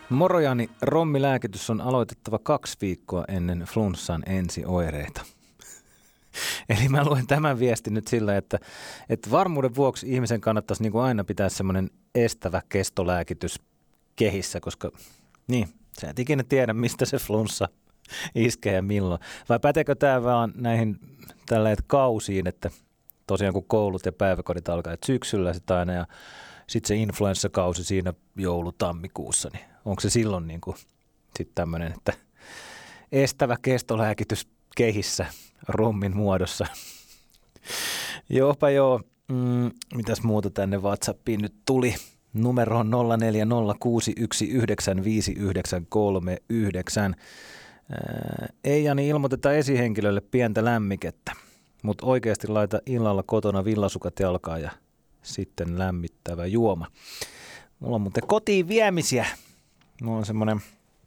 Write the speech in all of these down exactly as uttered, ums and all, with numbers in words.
Morojani, rommilääkitys on aloitettava kaksi viikkoa ennen flunssan ensioireita. Eli mä luen tämän viestin nyt sillä, että, että varmuuden vuoksi ihmisen kannattaisi niin kuin aina pitää semmoinen estävä kestolääkitys kehissä, koska niin, sä et ikinä tiedä, mistä se flunssa iskee ja milloin. Vai päteekö tämä vaan näihin tällä kausiin, että tosiaan kun koulut ja päiväkodit alkaa, että syksyllä sitten aina ja sitten se influenssakausi siinä joulu-tammikuussa, niin onko se silloin niin kuin sitten tämmöinen, että estävä kestolääkitys kehissä rummin muodossa? Joopa joo, mm, mitäs muuta tänne WhatsAppiin nyt tuli? Numero on nolla neljä nolla kuusi yksi yhdeksän viisi yhdeksän kolme yhdeksän. Ei Jani ilmoiteta esihenkilölle pientä lämmikettä, mutta oikeasti laita illalla kotona villasukat jalkaan ja sitten lämmittävä juoma. Mulla on muuten kotiin viemisiä. Mulla on semmoinen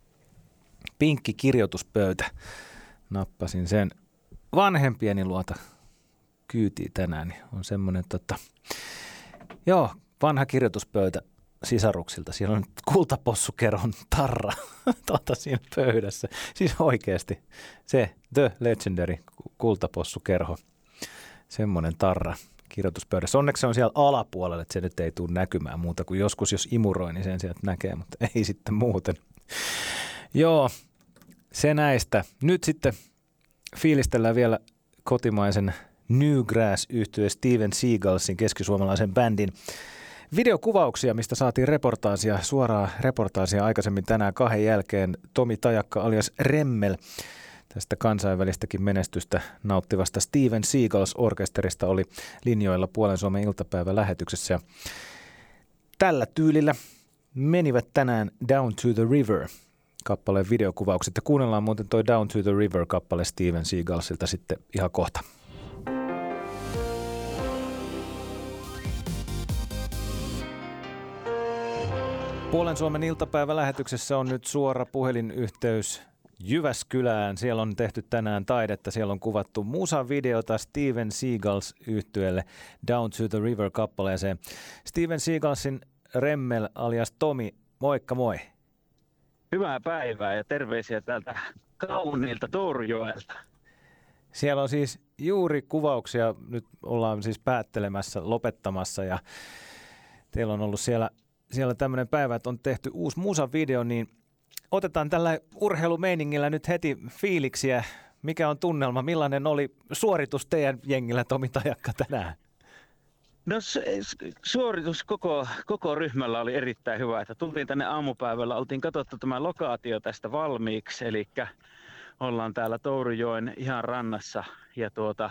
pinkki kirjoituspöytä. Nappasin sen vanhempieni luota kyytiin tänään. Niin on semmoinen tota, joo, vanha kirjoituspöytä sisaruksilta. Siellä on kultapossukeron tarra tuota siinä pöydässä. Siis oikeasti se The Legendary kultapossukerho. Semmoinen tarra kirjoituspöydässä. Onneksi se on siellä alapuolella, että se nyt ei tule näkymään muuta kuin joskus, jos imuroi, niin sen sieltä näkee, mutta ei sitten muuten. Joo, se näistä. Nyt sitten fiilistellään vielä kotimaisen Newgrass-yhtye Steven Seagalsin keskisuomalaisen bändin videokuvauksia, mistä saatiin reportaasia, suoraa reportaasia aikaisemmin tänään kahden jälkeen. Tomi Tajakka alias Remmel tästä kansainvälistäkin menestystä nauttivasta Steven Seagals-orkesterista oli linjoilla Puolen Suomen iltapäivän lähetyksessä. Ja tällä tyylillä menivät tänään Down to the River -kappaleen videokuvaukset. Ja kuunnellaan muuten toi Down to the River-kappale Steven Seagalsilta sitten ihan kohta. Puolen Suomen iltapäivän lähetyksessä on nyt suora puhelinyhteys Jyväskylään. Siellä on tehty tänään taidetta. Siellä on kuvattu musavideota Steven Seagals-yhtyeelle Down to the River-kappaleeseen. Steven Seagalsin Remmel alias Tomi, moikka moi. Hyvää päivää ja terveisiä täältä kauniilta Tourjoelta. Siellä on siis juuri kuvauksia. Nyt ollaan siis päättelemässä, lopettamassa ja teillä on ollut siellä, siellä tämmöinen päivä, että on tehty uusi musavideo, niin otetaan tällä urheilumeiningillä nyt heti fiiliksiä. Mikä on tunnelma? Millainen oli suoritus teidän jengillä, Tomi Tajakka, tänään? No suoritus koko, koko ryhmällä oli erittäin hyvä. Että tultiin tänne aamupäivällä, oltiin katsottu tämä lokaatio tästä valmiiksi. Eli ollaan täällä Tourjoen ihan rannassa. Ja tuota,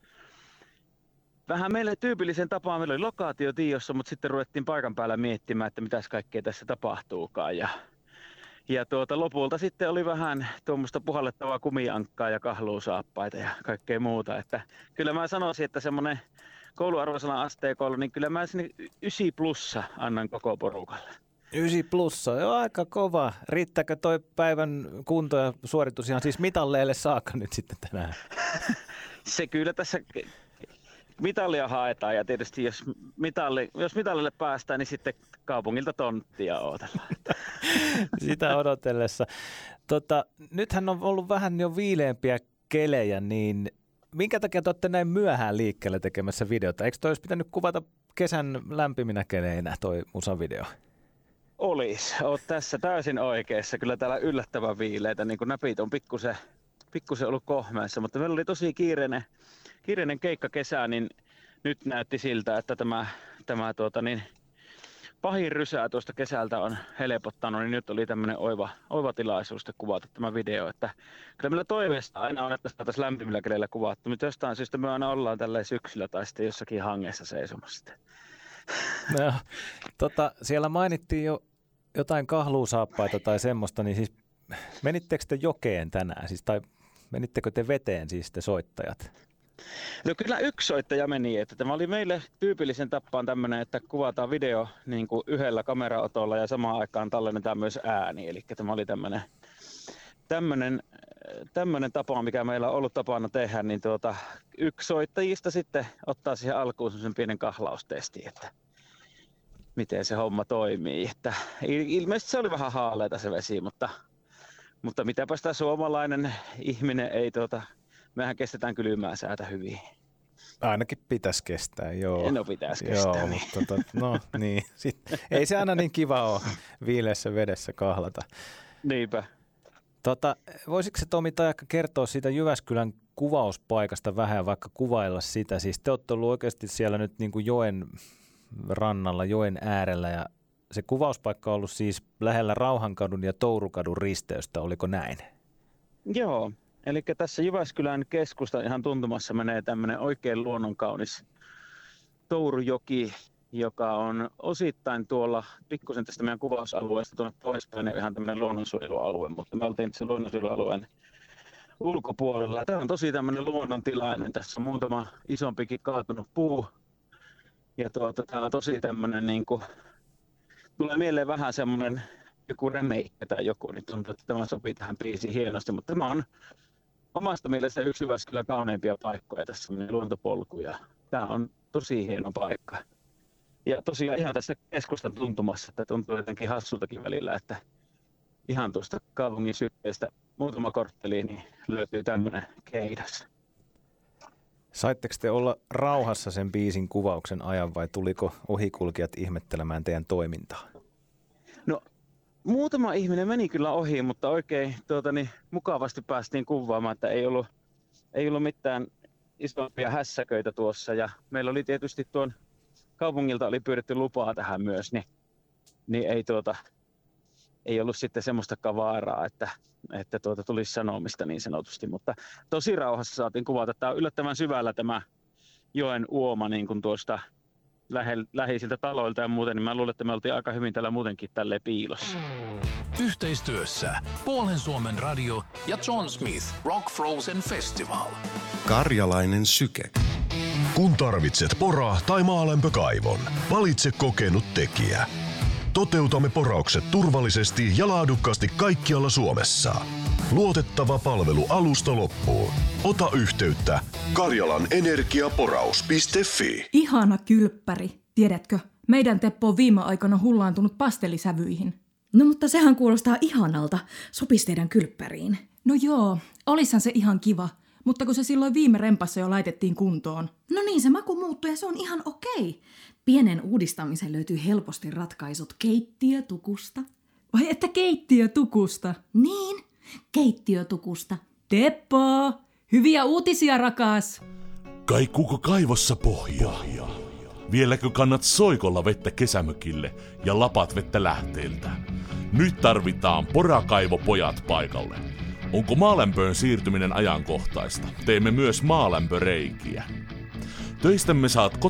vähän meille tyypillisen tapaan meillä oli lokaatio tiossa, mutta sitten ruvettiin paikan päällä miettimään, että mitäs kaikkea tässä tapahtuukaan. Ja Ja tuota, lopulta sitten oli vähän tuommoista puhallettavaa kumiankkaa ja kahluusaappaita ja kaikkea muuta. Että kyllä mä sanoisin, että semmoinen kouluarvosanan asteikolla, niin kyllä mä sinne ysi plussa annan koko porukalle. Ysi plussa, joo, aika kova. Riittääkö toi päivän kunto ja suoritus ihan siis mitalleille saakka nyt sitten tänään? Se kyllä tässä mitallia haetaan ja tietysti jos, mitalli, jos mitallille päästään, niin sitten kaupungilta tonttia odotellaan. Sitä odotellessa. Tota, nythän on ollut vähän jo viileämpiä kelejä, niin minkä takia te olette näin myöhään liikkeelle tekemässä videota? Eikö toi olisi pitänyt kuvata kesän lämpiminä keleinä toi musavideo? Olis. Oot tässä täysin oikeassa. Kyllä täällä yllättävän viileitä. Niin kun näpit on pikkusen, pikkusen ollut kohmeessa, mutta meillä oli tosi kiireinen, kiireinen keikka kesää, niin nyt näytti siltä, että tämä, tämä tuota niin, pahin rysää tuosta kesältä on helpottanut, niin nyt oli tämmöinen oiva, oiva tilaisuus kuvata tämä video. Että kyllä meillä toiveesta aina on, että saataisiin lämpimillä keleillä kuvattu, mutta jostain syystä me aina ollaan tälleen syksyllä tai sitten jossakin hangessa seisomassa. No, tota, siellä mainittiin jo jotain kahluusaappaita tai semmoista, niin siis menittekö te jokeen tänään, siis, tai menittekö te veteen siis te soittajat? No kyllä yksi soittaja meni, että tämä oli meille tyypillisen tappaan tämmöinen, että kuvataan video niin kuin yhdellä kameraotolla ja samaan aikaan tallennetaan myös ääni. Eli tämä oli tämmöinen, tämmöinen, tämmöinen tapa, mikä meillä on ollut tapana tehdä, niin tuota, yksi soittajista sitten ottaa siihen alkuun semmoisen pienen kahlaustestin, että miten se homma toimii. Että ilmeisesti se oli vähän haaleita se vesi, mutta, mutta mitäpä sitä suomalainen ihminen ei, tuota, mehän kestetään kylmää säätä hyvin. Ainakin pitäisi kestää, joo. No pitäisi kestää. Joo, niin. mutta tot, no niin. Sitten, ei se aina niin kiva ole viileässä vedessä kahlata. Niinpä. Tota, voisitko se Tomi Tajakka kertoa siitä Jyväskylän kuvauspaikasta vähän, vaikka kuvailla sitä? Siis te olette ollut oikeasti siellä nyt niin kuin joen rannalla, joen äärellä ja se kuvauspaikka on ollut siis lähellä Rauhankadun ja Tourukadun risteystä, oliko näin? Joo, eli tässä Jyväskylän keskusta ihan tuntumassa menee tämmöinen oikein luonnonkaunis Tourujoki, joka on osittain tuolla pikkusen tästä meidän kuvausalueesta tuonne poispäin ihan tämmöinen luonnonsuojelualue, mutta me oltiin se luonnonsuojelualueen ulkopuolella. Tämä on tosi tämmöinen luonnontilainen. Tässä on muutama isompikin kaatunut puu. Ja tuota, tämä on tosi tämmöinen, niin kuin, tulee mieleen vähän semmoinen joku remeikkä tai joku, niin tuntuu, että tämä sopii tähän biisiin hienosti. Mutta tämä on omasta mielestä yksi Jyväskylän kauneimpia paikkoja, tässä on luontopolku ja tämä on tosi hieno paikka. Ja tosiaan ihan tässä keskustan tuntumassa, että tuntuu jotenkin hassultakin välillä, että ihan tuosta kaupungin sykkeestä muutama kortteli, niin löytyy tämmöinen keidas. Saitteko te olla rauhassa sen biisin kuvauksen ajan vai tuliko ohikulkijat ihmettelemään teidän toimintaa? No muutama ihminen meni kyllä ohi, mutta oikein tuota, niin, mukavasti päästiin kuvaamaan, että ei ollut, ei ollut mitään isompia hässäköitä tuossa. Ja meillä oli tietysti tuon kaupungilta oli pyydetty lupaa tähän myös, niin, niin ei, tuota, ei ollut sitten semmoista kavaaraa, että, että tuota, tulisi sanomista niin sanotusti. Mutta tosi rauhassa saatiin kuvata. Tämä on yllättävän syvällä tämä joen uoma niin kuin tuosta lähe, läheisiltä taloilta ja muuten, niin mä luulen, että me oltiin aika hyvin täällä muutenkin tälleen piilossa. Yhteistyössä Puolen Suomen radio ja John Smith Rock Frozen Festival. Karjalainen syke. Kun tarvitset pora- tai maalämpökaivon, valitse kokenut tekijä. Toteutamme poraukset turvallisesti ja laadukkaasti kaikkialla Suomessa. Luotettava palvelu alusta loppuun. Ota yhteyttä karjalanenergiaporaus piste fi. Ihana kylppäri. Tiedätkö, meidän Teppo on viime aikoina hullaantunut pastelisävyihin. No mutta sehän kuulostaa ihanalta. Sopisi teidän kylppäriin. No joo, olishan se ihan kiva. Mutta kun se silloin viime rempassa jo laitettiin kuntoon. No niin, se maku muuttui ja se on ihan okei. Pienen uudistamisen löytyy helposti ratkaisut keittiötukusta. Vai että keittiötukusta? Niin, keittiötukusta. Teppo, hyviä uutisia rakas. Kaikkuuko kaivossa pohjaa? Vieläkö kannat soikolla vettä kesämökille ja lapat vettä lähteeltä? Nyt tarvitaan porakaivopojat paikalle. Onko maalämpöön siirtyminen ajankohtaista? Teemme myös maalämpöreikiä. Töistämme saat